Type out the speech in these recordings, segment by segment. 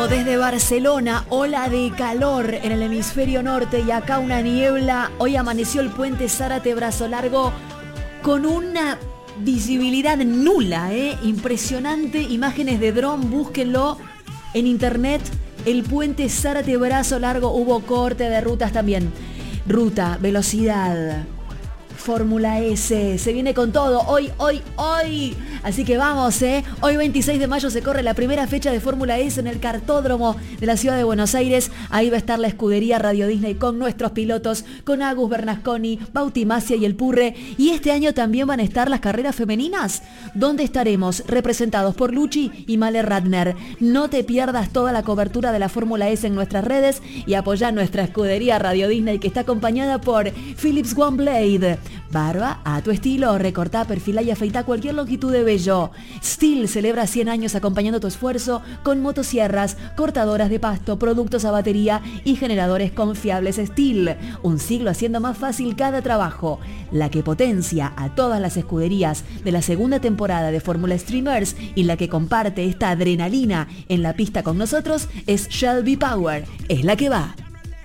Bueno, desde Barcelona, ola de calor en el hemisferio norte y acá una niebla. Hoy amaneció el puente Zárate Brazo Largo con una visibilidad nula, impresionante. Imágenes de dron, búsquenlo en internet. El puente Zárate Brazo Largo, hubo corte de rutas también. Ruta, velocidad, Fórmula S, se viene con todo, hoy. Así que vamos, hoy 26 de mayo se corre la primera fecha de Fórmula S en el Kartódromo de la ciudad de Buenos Aires. Ahí va a estar la escudería Radio Disney con nuestros pilotos, con Agus Bernasconi, Bauti Masia y El Purre. Y este año también van a estar las carreras femeninas, donde estaremos representados por Luchi y Male Ratner. No te pierdas toda la cobertura de la Fórmula S en nuestras redes y apoyá nuestra escudería Radio Disney, que está acompañada por Philips One Blade. Barba a tu estilo, recortá, perfilá y afeitá cualquier longitud de vello. Stihl celebra 100 años acompañando tu esfuerzo con motosierras, cortadoras de pasto, productos a batería y generadores confiables Stihl. Un siglo haciendo más fácil cada trabajo. La que potencia a todas las escuderías de la segunda temporada de Fórmula Streamers y la que comparte esta adrenalina en la pista con nosotros es Shelby Power. Es la que va.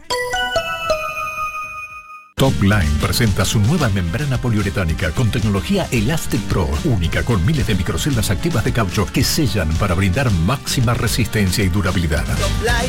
Topline presenta su nueva membrana poliuretánica con tecnología Elastic Pro, única con miles de microceldas activas de caucho que sellan para brindar máxima resistencia y durabilidad.